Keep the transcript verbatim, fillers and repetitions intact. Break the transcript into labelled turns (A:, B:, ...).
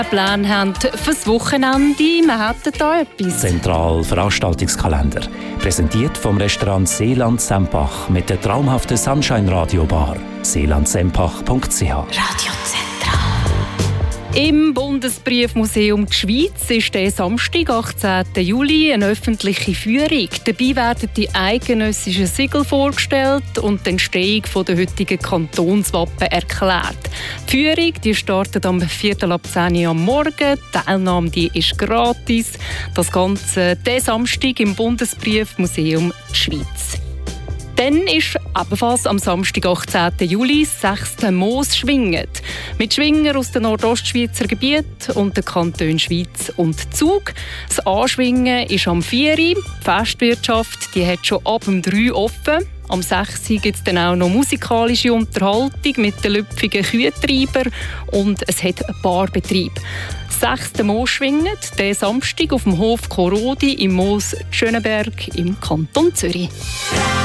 A: Pläne haben fürs Wochenende. Wir hätten da etwas.
B: Zentral Veranstaltungskalender. Präsentiert vom Restaurant Seeland Sempach mit der traumhaften Sunshine Radio Bar. seeland sempach punkt c h.
A: Radio Zentral. Im Bundesbriefmuseum der Schweiz ist der Samstag, achtzehnten Juli, eine öffentliche Führung. Dabei werden die eidgenössischen Siegel vorgestellt und die Entstehung der heutigen Kantonswappen erklärt. Die Führung die startet am Viertel ab zehn Uhr am Morgen. Die Teilnahme die ist gratis. Das Ganze diesen Samstag im Bundesbriefmuseum der Schweiz. Dann ist ebenfalls am Samstag, achtzehnten Juli, das sechste Moosschwingen. Mit Schwingern aus dem Nordostschweizer Gebiet und den Kantonen Schweiz und Zug. Das Anschwingen ist am vier Uhr. Die Festwirtschaft die hat schon ab dem drei Uhr offen. Am sechs Uhr gibt es dann auch noch musikalische Unterhaltung mit den lüpfigen Kühtreibern und es hat einen Barbetrieb. Das sechste Moosschwingen, der Samstag auf dem Hof Korodi im Moos Schöneberg im Kanton Zürich.